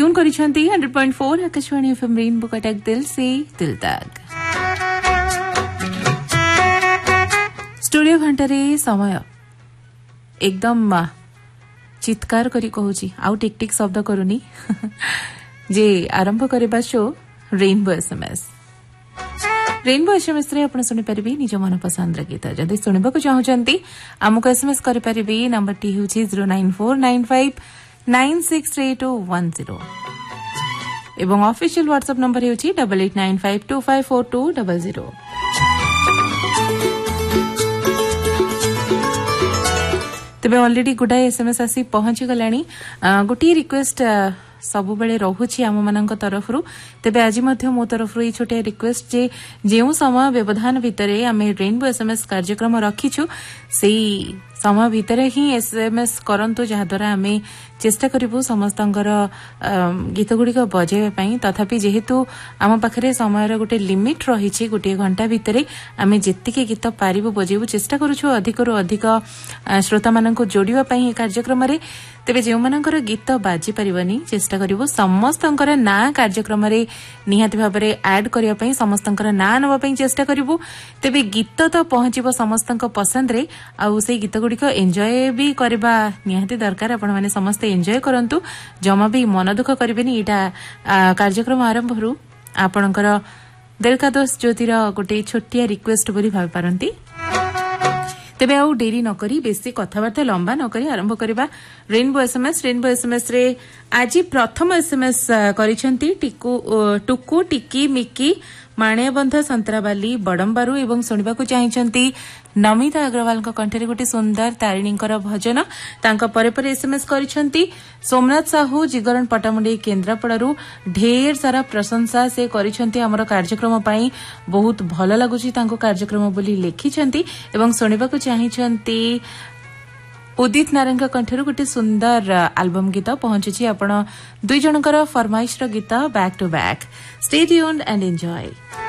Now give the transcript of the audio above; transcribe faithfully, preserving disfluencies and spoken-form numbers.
Tune करिसेंती hundred point four Akashvani FM rainbow Cuttack दिल से दिल तक। स्टूडियो घंटारे समय एकदम चित्कार करी कहूची आउ टिक टिक शब्द करूनी जे आरंभ करबा show rainbow SMS. Rainbow SMS रे आपण सुनि परिबे निज मन पसंद गीत जदि सुनिबा को चाहउचंती हमको एसएमएस करि परिबे। नंबर टी होची zero nine four nine five nine six three to one zero एवं ऑफिशियल व्हाट्सएप नंबर होची double eight nine five to five four to double zero. तेबे ऑलरेडी गुडाए एसएमएस आसी पहुंची गलानी। गोटी रिक्वेस्ट सबु बेले रहुछि आम मानक तरफरु। तेबे आज मध्य मो तरफरु ई छोटे रिक्वेस्ट जे जेउ समय व्यवधान भितरे आमे रेनबो एसएमएस कार्यक्रम रखिछु सेई समय भितरे ही एसएमएस करंतु जहा द्वारा आमे चेष्टा करिबु समस्तंकर गीत गुडिक बजाइबा पई। तथापि जेहेतु आम पाखरे समयर गोटे लिमिट रहिछि गोटे घंटा भितरे आमे जेतिके गीत पारिबु बजाइबु चेष्टा करूछु अधिकरु अधिक श्रोता माननकु जोडिबा पई कार्यक्रम रे। तेबे जेउ मानकर गीत बाजी परिबनी चेष्टा करिबु समस्तंकर ना कार्यक्रम रे निहाती भाबरे ऐड करिया पई समस्तंकर ना नबा पई चेष्टा करिबु। तेबे गीत तो पहुंचीबो समस्तंक पसंद रे आउ से गीत गुडिक एन्जॉय भी करबा निहाती दरकार। आपण माने समस्त एन्जॉय करंतु जमा भी मन दुख करिबेनी। एटा कार्यक्रम आरंभ रु आपणकर दिल का दोस्त ज्योतिर गोटे छोटिया रिक्वेस्ट बोली भाबी पारंती। तेबे आउ डेरी नकरी बेसी कथाबार्ता लंबा नकरी आरंभ करबा रेनबो एसएमएस। रेनबो एसएमएस रे आज प्रथम एसएमएस करिसेंती टिकू टुकु टिकी मिकी माणियाबंध संतराबाली बडम्बारू एवं सुनिबाकू चाहिचंती नमिता अग्रवाल को कंठरे गोटे सुंदर तारिणीकर भजन। तांका परे परे एसएमएस करिसेंती सोमनाथ साहू जिगरण पटामुंडी केन्द्रापड़ारू ढेर सारा प्रशंसा से करिसेंती हमर कार्यक्रम पई बहुत भल लागुची तांको कार्यक्रम बोली लिखिसेंती एवं सुनिबाकू चाहिचंती उदित नारायण कंठरू गोटे सुंदर एल्बम गीत पहुंची आपण दुई जनकर फरमाइश गीत back to back. Stay tuned and enjoy.